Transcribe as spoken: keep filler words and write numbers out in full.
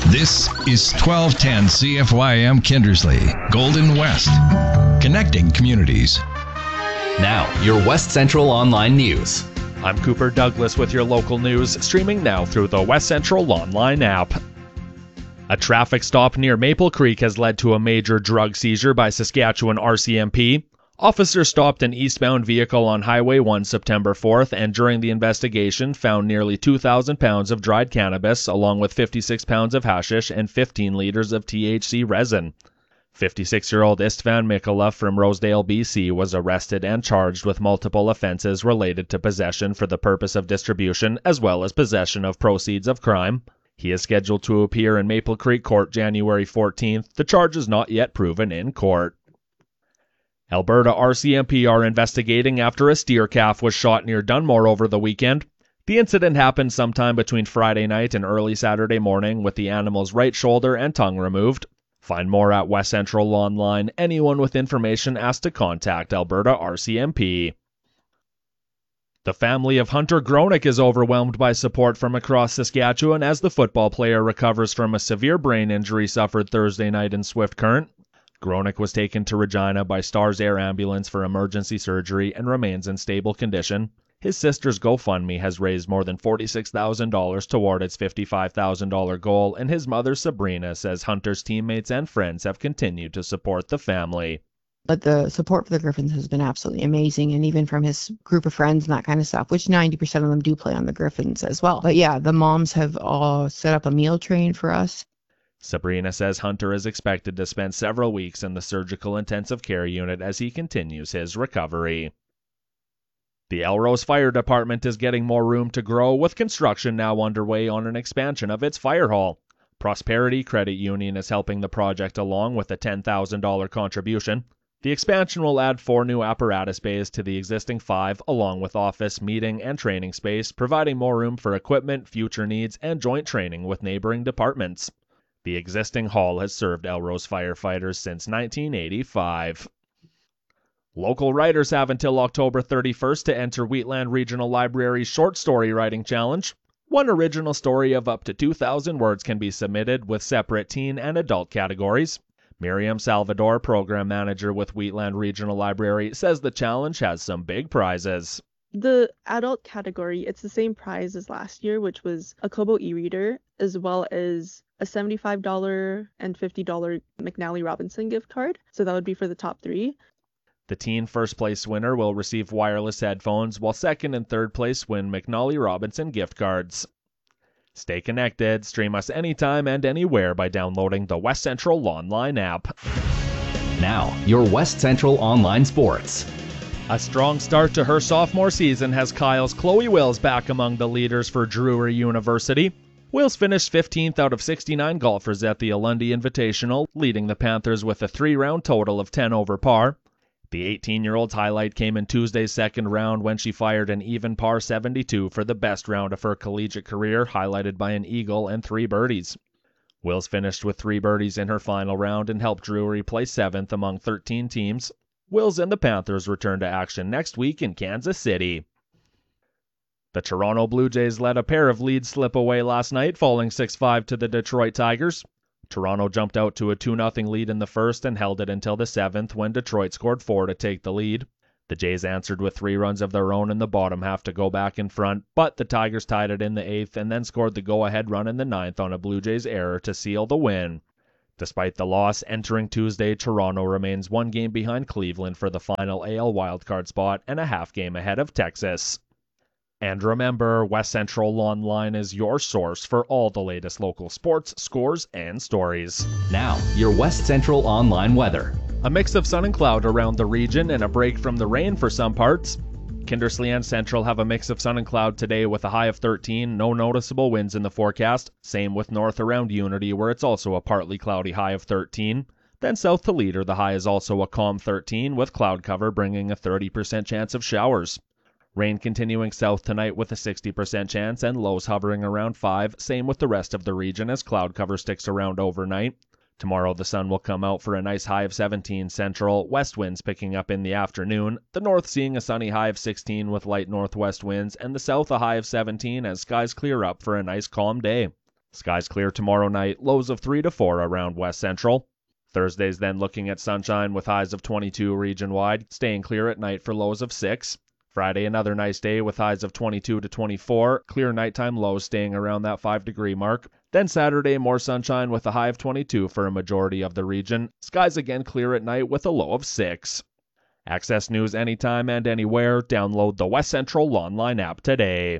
This is twelve ten C F Y M Kindersley, Golden West, connecting communities. Now, your West Central Online News. I'm Cooper Douglas with your local news, streaming now through the West Central Online app. A traffic stop near Maple Creek has led to a major drug seizure by Saskatchewan R C M P. Officers stopped an eastbound vehicle on Highway one September fourth and during the investigation found nearly two thousand pounds of dried cannabis along with fifty-six pounds of hashish and fifteen liters of T H C resin. fifty-six-year-old Istvan Mikula from Rosedale, B C was arrested and charged with multiple offenses related to possession for the purpose of distribution as well as possession of proceeds of crime. He is scheduled to appear in Maple Creek Court January fourteenth. The charge is not yet proven in court. Alberta R C M P are investigating after a steer calf was shot near Dunmore over the weekend. The incident happened sometime between Friday night and early Saturday morning with the animal's right shoulder and tongue removed. Find more at West Central Online. Anyone with information asked to contact Alberta R C M P. The family of Hunter Gronick is overwhelmed by support from across Saskatchewan as the football player recovers from a severe brain injury suffered Thursday night in Swift Current. Gronick was taken to Regina by Stars Air Ambulance for emergency surgery and remains in stable condition. His sister's GoFundMe has raised more than forty-six thousand dollars toward its fifty-five thousand dollars goal, and his mother Sabrina says Hunter's teammates and friends have continued to support the family. But the support for the Griffins has been absolutely amazing, and even from his group of friends and that kind of stuff, which ninety percent of them do play on the Griffins as well. But yeah, the moms have all set up a meal train for us. Sabrina says Hunter is expected to spend several weeks in the surgical intensive care unit as he continues his recovery. The Elrose Fire Department is getting more room to grow, with construction now underway on an expansion of its fire hall. Prosperity Credit Union is helping the project along with a ten thousand dollars contribution. The expansion will add four new apparatus bays to the existing five, along with office, meeting, and training space, providing more room for equipment, future needs, and joint training with neighboring departments. The existing hall has served Elrose firefighters since nineteen eighty-five. Local writers have until October thirty-first to enter Wheatland Regional Library's Short Story Writing Challenge. One original story of up to two thousand words can be submitted with separate teen and adult categories. Miriam Salvador, program manager with Wheatland Regional Library, says the challenge has some big prizes. The adult category, it's the same prize as last year, which was a Kobo e-reader, as well as a seventy-five dollars and fifty dollars McNally Robinson gift card. So that would be for the top three. The teen first place winner will receive wireless headphones, while second and third place win McNally Robinson gift cards. Stay connected. Stream us anytime and anywhere by downloading the West Central Online app. Now, your West Central Online Sports. A strong start to her sophomore season has Kyle's Chloe Wills back among the leaders for Drury University. Wills finished fifteenth out of sixty-nine golfers at the Alundi Invitational, leading the Panthers with a three-round total of ten over par. The eighteen-year-old's highlight came in Tuesday's second round when she fired an even par seventy-two for the best round of her collegiate career, highlighted by an eagle and three birdies. Wills finished with three birdies in her final round and helped Drury place seventh among thirteen teams. Wills and the Panthers return to action next week in Kansas City. The Toronto Blue Jays let a pair of leads slip away last night, falling six five to the Detroit Tigers. Toronto jumped out to a two nothing lead in the first and held it until the seventh when Detroit scored four to take the lead. The Jays answered with three runs of their own in the bottom half to go back in front, but the Tigers tied it in the eighth and then scored the go-ahead run in the ninth on a Blue Jays error to seal the win. Despite the loss, entering Tuesday, Toronto remains one game behind Cleveland for the final A L wildcard spot and a half game ahead of Texas. And remember, West Central Online is your source for all the latest local sports, scores, and stories. Now, your West Central Online weather. A mix of sun and cloud around the region and a break from the rain for some parts. Kindersley and Central have a mix of sun and cloud today with a high of thirteen, no noticeable winds in the forecast. Same with north around Unity, where it's also a partly cloudy high of thirteen. Then south to Leader, the high is also a calm thirteen, with cloud cover bringing a thirty percent chance of showers. Rain continuing south tonight with a sixty percent chance and lows hovering around five. Same with the rest of the region as cloud cover sticks around overnight. Tomorrow the sun will come out for a nice high of seventeen central, west winds picking up in the afternoon, the north seeing a sunny high of sixteen with light northwest winds, and the south a high of seventeen as skies clear up for a nice calm day. Skies clear tomorrow night, lows of three to four around West Central. Thursday's then looking at sunshine with highs of twenty-two region-wide, staying clear at night for lows of six. Friday, another nice day with highs of twenty-two to twenty-four, clear nighttime lows staying around that five degree mark. Then Saturday, more sunshine with a high of twenty-two for a majority of the region. Skies again clear at night with a low of six. Access news anytime and anywhere. Download the West Central Online app today.